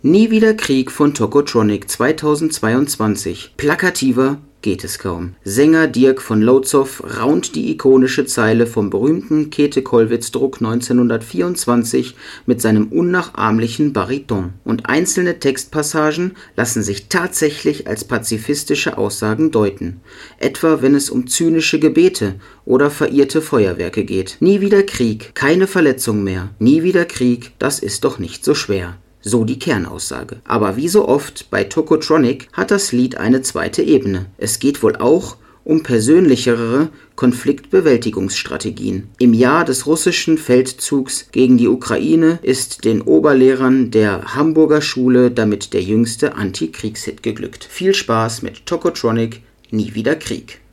Nie wieder Krieg von Tokotronic 2022. Plakativer geht es kaum. Sänger Dirk von Lozow raunt die ikonische Zeile vom berühmten Käthe-Kollwitz-Druck 1924 mit seinem unnachahmlichen Bariton. Und einzelne Textpassagen lassen sich tatsächlich als pazifistische Aussagen deuten. Etwa wenn es um zynische Gebete oder verirrte Feuerwerke geht. Nie wieder Krieg, keine Verletzung mehr. Nie wieder Krieg, das ist doch nicht so schwer. So die Kernaussage. Aber wie so oft bei Tokotronic hat das Lied eine zweite Ebene. Es geht wohl auch um persönlichere Konfliktbewältigungsstrategien. Im Jahr des russischen Feldzugs gegen die Ukraine ist den Oberlehrern der Hamburger Schule damit der jüngste Anti-Kriegshit geglückt. Viel Spaß mit Tokotronic, Nie wieder Krieg.